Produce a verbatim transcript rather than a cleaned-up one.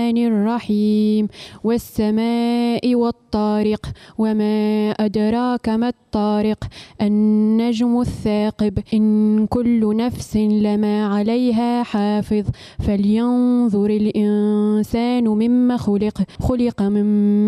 الرحمن الرحيم والسماء والطارق وما أدراك ما الطارق النجم الثاقب إن كل نفس لما عليها حافظ فلينظر الإنسان مما خلق خلق من